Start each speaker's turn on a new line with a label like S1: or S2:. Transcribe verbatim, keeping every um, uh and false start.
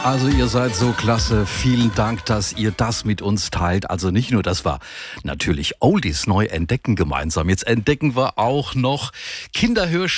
S1: Also ihr seid so klasse. Vielen Dank, dass ihr das mit uns teilt. Also nicht nur, dass wir natürlich Oldies neu entdecken gemeinsam. Jetzt entdecken wir auch noch Kinderhörspiele.